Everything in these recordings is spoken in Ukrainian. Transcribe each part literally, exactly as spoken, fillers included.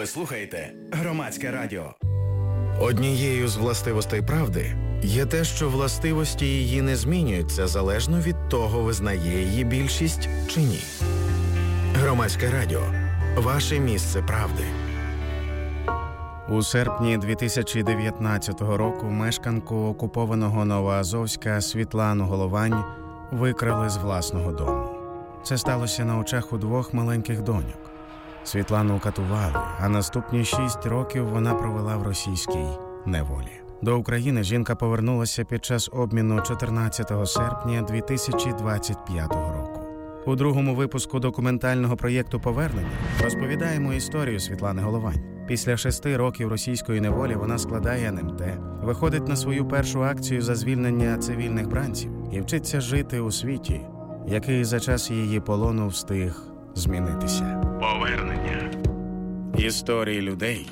Ви слухаєте Громадське радіо. Однією з властивостей правди є те, що властивості її не змінюються залежно від того, визнає її більшість чи ні. Громадське радіо. Ваше місце правди. У серпні дві тисячі дев'ятнадцятого року мешканку окупованого Новоазовська Світлану Головань викрали з власного дому. Це сталося на очах у двох маленьких доньок. Світлану катували, а наступні шість років вона провела в російській неволі. До України жінка повернулася під час обміну чотирнадцятого серпня дві тисячі двадцять п'ятого року. У другому випуску документального проєкту «Повернення» розповідаємо історію Світлани Головань. Після шести років російської неволі вона складає ен ем те, виходить на свою першу акцію за звільнення цивільних бранців і вчиться жити у світі, який за час її полону встиг змінитися. Повернення. Історії людей,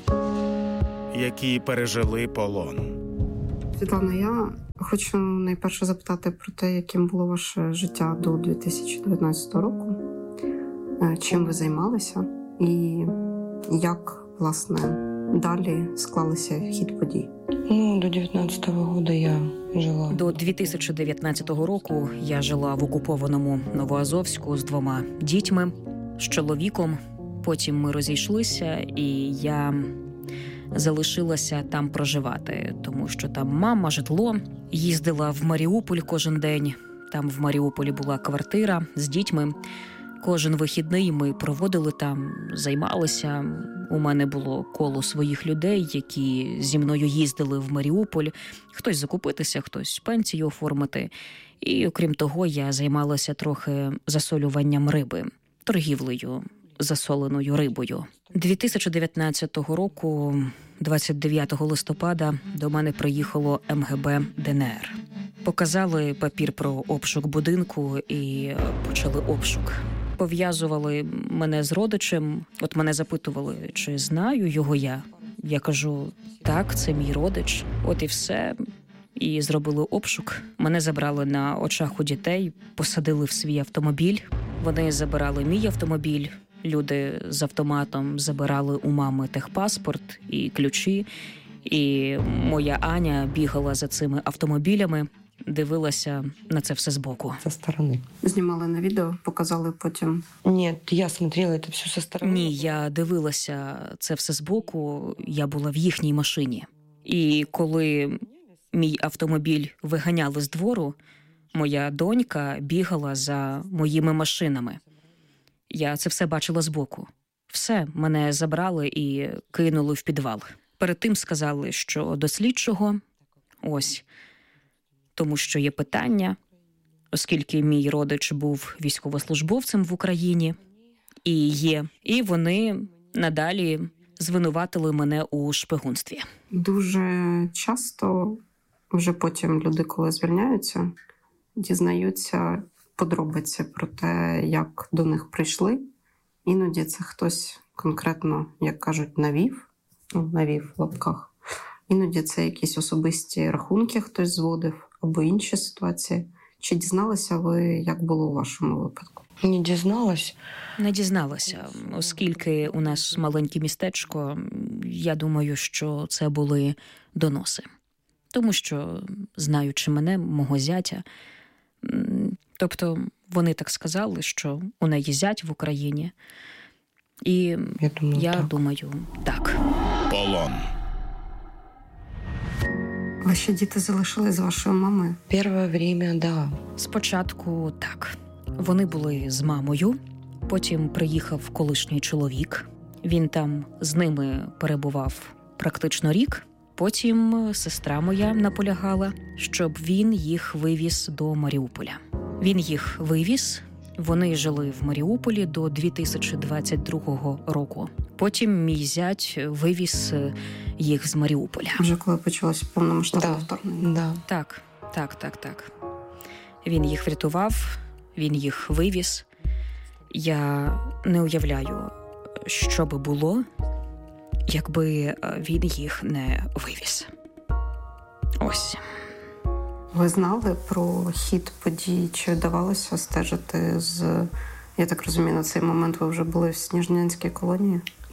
які пережили полон. Світлана, я хочу найперше запитати про те, яким було ваше життя до дві тисячі дев'ятнадцятого року, чим ви займалися і як, власне, далі склалися хід подій. Ну, до дев'ятнадцятого года я жила. До дві тисячі дев'ятнадцятого року я жила в окупованому Новоазовську з двома дітьми, з чоловіком. Потім ми розійшлися, і я залишилася там проживати, тому що там мама, житло. Їздила в Маріуполь кожен день. Там в Маріуполі була квартира з дітьми. Кожен вихідний ми проводили там, займалися. У мене було коло своїх людей, які зі мною їздили в Маріуполь. Хтось закупитися, хтось пенсію оформити. І, окрім того, я займалася трохи засолюванням риби, торгівлею засоленою рибою. дві тисячі дев'ятнадцятого року, двадцять дев'ятого листопада, до мене приїхало ем ге бе де ен ер. Показали папір про обшук будинку і почали обшук. Пов'язували мене з родичем. От мене запитували, чи знаю його я. Я кажу, так, це мій родич. От і все. І зробили обшук. Мене забрали на очах у дітей, посадили в свій автомобіль. Вони забирали мій автомобіль. Люди з автоматом забирали у мами техпаспорт і ключі. І моя Аня бігала за цими автомобілями, дивилася на це все збоку. Со сторони. Знімали на відео, показали потім? Ні, я смотрела це все со сторони. Ні, я дивилася це все збоку, я була в їхній машині. І коли мій автомобіль виганяли з двору, моя донька бігала за моїми машинами. Я це все бачила збоку. Все, мене забрали і кинули в підвал. Перед тим сказали, що до слідчого, ось, тому що є питання, оскільки мій родич був військовослужбовцем в Україні, і є, і вони надалі звинуватили мене у шпигунстві. Дуже часто вже потім люди, коли звільняються, дізнаються подробиці про те, як до них прийшли. Іноді це хтось конкретно, як кажуть, навів, ну, навів в лапках. Іноді це якісь особисті рахунки хтось зводив, або інші ситуації. Чи дізналися ви, як було у вашому випадку? Не дізналась. Не дізналася, оскільки у нас маленьке містечко, я думаю, що це були доноси. Тому що, знаючи мене, мого зятя, тобто вони так сказали, що у неї зять в Україні. І я думаю, я так. думаю, так. Полон. Ваші діти залишили з вашою мамою? Перше время, да. Спочатку так. Вони були з мамою, потім приїхав колишній чоловік. Він там з ними перебував практично рік. Потім сестра моя наполягала, щоб він їх вивіз до Маріуполя. Він їх вивіз, вони жили в Маріуполі до дві тисячі двадцять другого року. Потім мій зять вивіз їх з Маріуполя. Вже коли почалося повномасштабне Да. вторгнення? Да. Так, так, так, так. Він їх врятував, він їх вивіз. Я не уявляю, що би було, якби він їх не вивіз. Ось. Ви знали про хід подій? Чи вдавалося стежити з... Я так розумію, на цей момент ви вже були в Сніжнянській колонії? Да,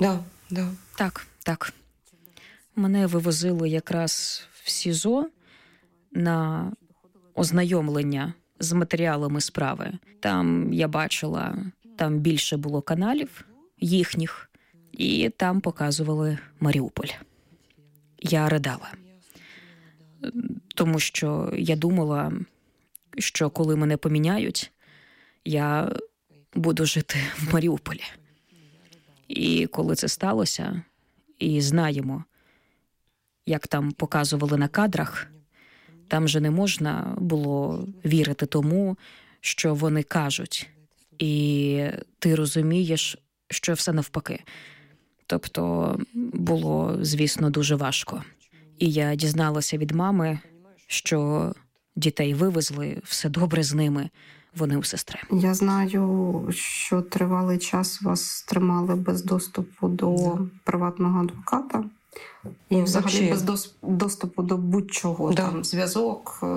Да. Так, так. Мене вивозили якраз в СІЗО на ознайомлення з матеріалами справи. Там я бачила, там більше було каналів їхніх, і там показували Маріуполь. Я ридала. Тому що я думала, що коли мене поміняють, я буду жити в Маріуполі. І коли це сталося, і знаємо, як там показували на кадрах, там же не можна було вірити тому, що вони кажуть. І ти розумієш, що все навпаки. Тобто було, звісно, дуже важко. І я дізналася від мами, що дітей вивезли, все добре з ними, вони у сестри. Я знаю, що тривалий час вас тримали без доступу до приватного адвоката. І Ну, взагалі взагалі. без дос- доступу до будь-чого. Да. Там зв'язок,